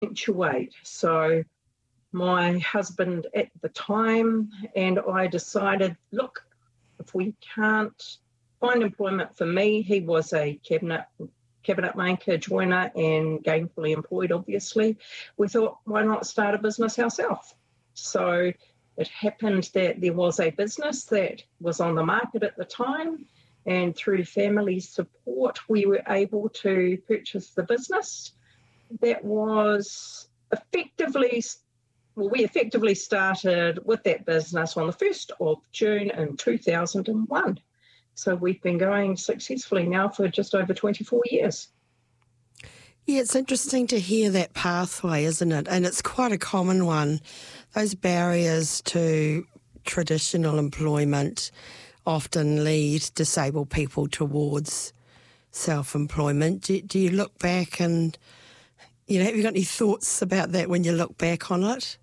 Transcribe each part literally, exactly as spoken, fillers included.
eventuate. So my husband at the time and I decided, look, if we can't find employment for me, he was a cabinet cabinet maker, joiner, and gainfully employed, obviously, we thought, why not start a business ourselves? So it happened that there was a business that was on the market at the time, and through family support, we were able to purchase the business. That was effectively, well, we effectively started with that business on the first of June in two thousand one. So we've been going successfully now for just over twenty-four years. Yeah, it's interesting to hear that pathway, isn't it? And it's quite a common one. Those barriers to traditional employment often lead disabled people towards self-employment. Do, do you look back and, you know, have you got any thoughts about that when you look back on it?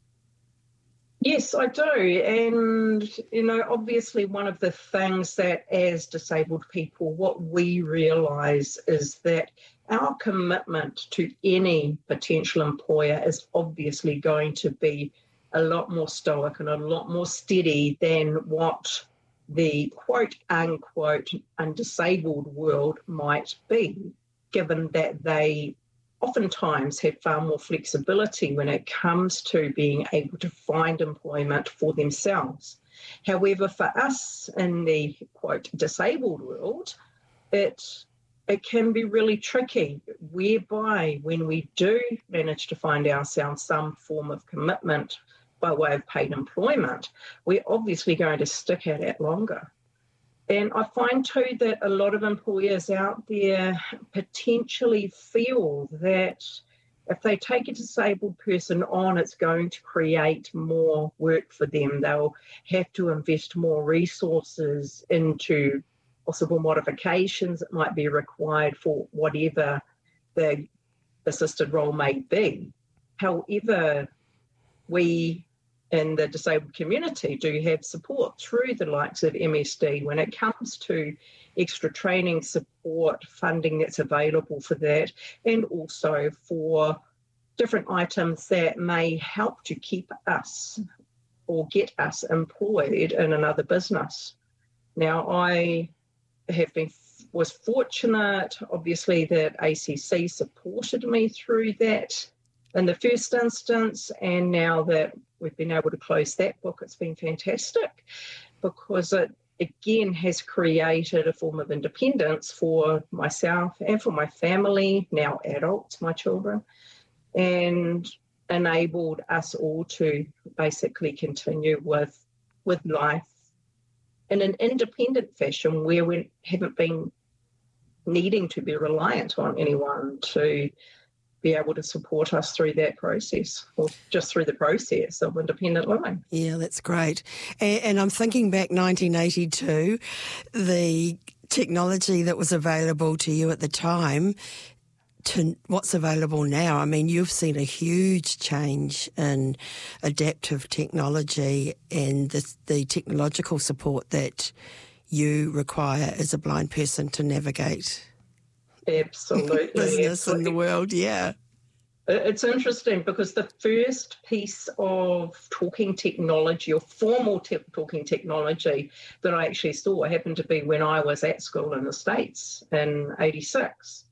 Yes, I do. And, you know, obviously one of the things that as disabled people, what we realise is that our commitment to any potential employer is obviously going to be a lot more stoic and a lot more steady than what the quote-unquote undisabled world might be, given that they oftentimes have far more flexibility when it comes to being able to find employment for themselves. However, for us in the, quote, disabled world, it, it can be really tricky, whereby when we do manage to find ourselves some form of commitment by way of paid employment, we're obviously going to stick at it longer. And I find too that a lot of employers out there potentially feel that if they take a disabled person on, it's going to create more work for them. They'll have to invest more resources into possible modifications that might be required for whatever the assisted role may be. However, we in the disabled community do have support through the likes of M S D when it comes to extra training support, funding that's available for that, and also for different items that may help to keep us or get us employed in another business. Now, I have been was fortunate, obviously, that A C C supported me through that in the first instance, and now that we've been able to close that book, it's been fantastic because it, again, has created a form of independence for myself and for my family, now adults, my children, and enabled us all to basically continue with, with life in an independent fashion where we haven't been needing to be reliant on anyone to be able to support us through that process, or just through the process of independent living. Yeah, that's great. And, and I'm thinking back nineteen eighty-two, the technology that was available to you at the time to what's available now. I mean, you've seen a huge change in adaptive technology and the, the technological support that you require as a blind person to navigate Absolutely. business Absolutely. in the world, yeah. It's interesting because the first piece of talking technology or formal te- talking technology that I actually saw happened to be when I was at school in the States in eighty-six.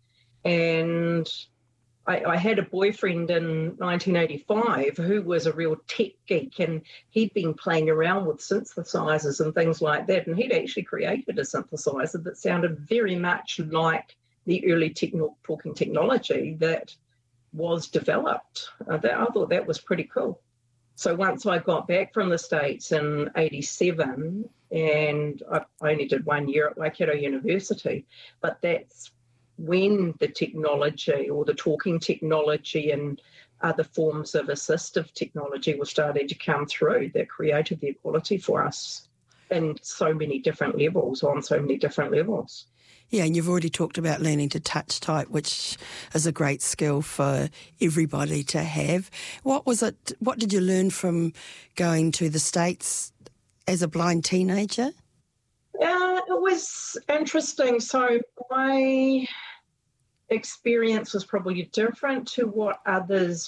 And I, I had a boyfriend in nineteen eighty-five who was a real tech geek, and he'd been playing around with synthesizers and things like that. And he'd actually created a synthesizer that sounded very much like the early techno- talking technology that was developed. Uh, that, I thought that was pretty cool. So once I got back from the States in eighty-seven, and I only did one year at Waikato University, but that's when the technology or the talking technology and other forms of assistive technology were starting to come through that created the equality for us in so many different levels, on so many different levels. Yeah, and you've already talked about learning to touch type, which is a great skill for everybody to have. What was it, what did you learn from going to the States as a blind teenager? Uh, it was interesting. So I experience was probably different to what others